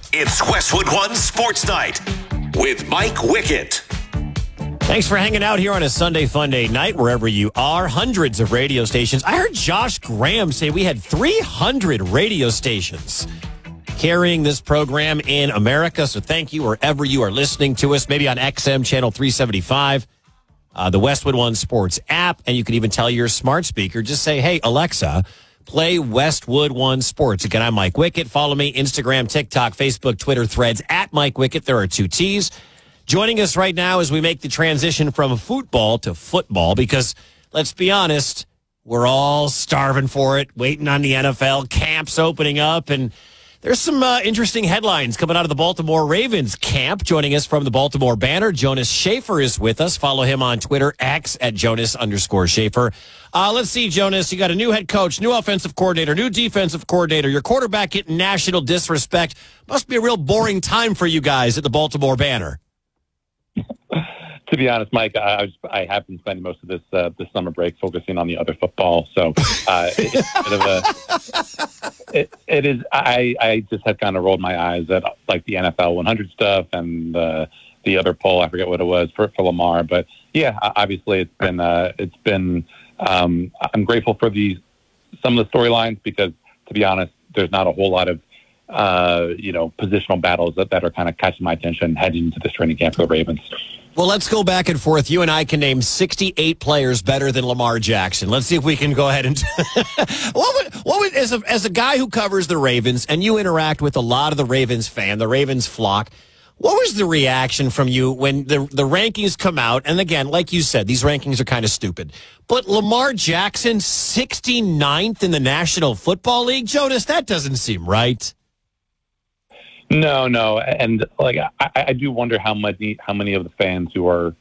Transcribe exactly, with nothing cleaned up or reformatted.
It's Westwood One Sports Night with Mike Wickett. Thanks for hanging out here on a Sunday Fun Day night, wherever you are. Hundreds of radio stations. I heard Josh Graham say we had three hundred radio stations carrying this program in America. So thank you wherever you are listening to us, maybe on X M channel three seventy-five, uh, the Westwood One Sports app. And you can even tell your smart speaker, just say, hey, Alexa, play Westwood One Sports. Again, I'm Mike Wickett. Follow me, Instagram, TikTok, Facebook, Twitter, Threads, at Mike Wickett. There are two T's. Joining us right now as we make the transition from football to football, because let's be honest, we're all starving for it, waiting on the N F L camps opening up, and there's some uh, interesting headlines coming out of the Baltimore Ravens camp. Joining us from the Baltimore Banner, Jonas Shaffer is with us. Follow him on Twitter, X at Jonas underscore Shaffer. Uh, let's see, Jonas, you got a new head coach, new offensive coordinator, new defensive coordinator. Your quarterback getting national disrespect. Must be a real boring time for you guys at the Baltimore Banner. To be honest, Mike, I, was, I have been spending most of this uh, this summer break focusing on the other football. So uh, it's a bit of a, it, it is. I, I just had kind of rolled my eyes at like the N F L one hundred stuff and uh, the other poll. I forget what it was for, for Lamar, but yeah, obviously it's been uh, it's been. Um, I'm grateful for the some of the storylines because, to be honest, there's not a whole lot of uh, you know positional battles that, that are kind of catching my attention heading into this training camp for the Ravens. Well, let's go back and forth. You and I can name sixty-eight players better than Lamar Jackson. Let's see if we can go ahead and what would what would as a as a guy who covers the Ravens and you interact with a lot of the Ravens fan, the Ravens flock. What was the reaction from you when the the rankings come out? And again, like you said, these rankings are kind of stupid. But Lamar Jackson, sixty-ninth in the National Football League, Jonas, that doesn't seem right. No, no, and like I, I do wonder how many how many of the fans who are